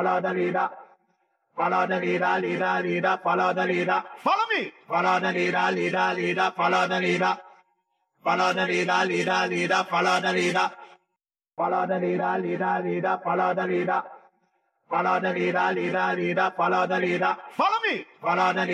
Follow the leader. Follow the leader, leader, leader, follow the leader. Follow me. Follow the leader, leader, leader, follow the leader. Follow the leader, leader, leader, follow the leader. Follow the leader, leader, leader, follow the leader. Follow the leader, leader, leader, follow the leader. Follow me. Follow the